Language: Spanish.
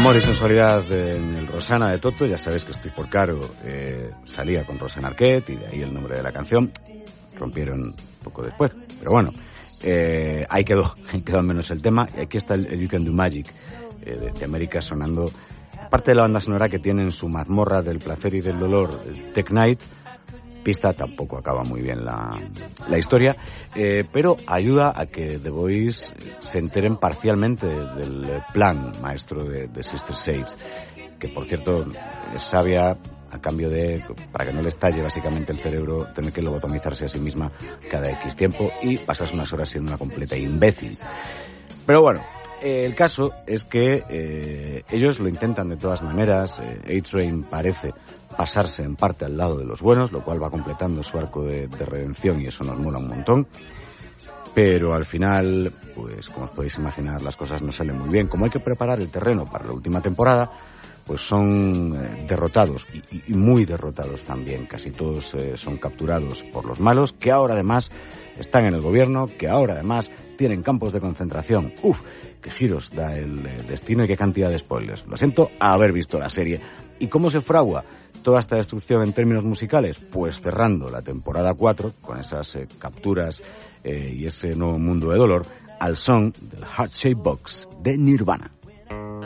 Amor y sensualidad en el Rosana de Toto. Ya sabéis que Steve Porcaro salía con Rosanna Arquette y de ahí el nombre de la canción. Rompieron poco después, pero bueno, ahí quedó al menos el tema. Y aquí está el You Can Do Magic de América sonando. Parte de la banda sonora que tiene en su mazmorra del placer y del dolor, Tech Night. Pista tampoco acaba muy bien la historia, pero ayuda a que The Voice se enteren parcialmente del plan maestro de Sister Sage, que por cierto es sabia a cambio de, para que no le estalle básicamente el cerebro, tener que lobotomizarse a sí misma cada X tiempo y pasarse unas horas siendo una completa imbécil. Pero bueno, el caso es que ellos lo intentan de todas maneras. A-Train parece pasarse en parte al lado de los buenos, lo cual va completando su arco de redención y eso nos mola un montón. Pero al final, pues como os podéis imaginar, las cosas no salen muy bien. Como hay que preparar el terreno para la última temporada, pues son derrotados y muy derrotados también. Casi todos son capturados por los malos, que ahora además están en el gobierno, que ahora además tienen campos de concentración. ¡Uf! ¡Qué giros da el destino y qué cantidad de spoilers! Lo siento haber visto la serie. ¿Y cómo se fragua toda esta destrucción en términos musicales? Pues cerrando la temporada 4 con esas capturas y ese nuevo mundo de dolor al son del Heart Shaped Box de Nirvana.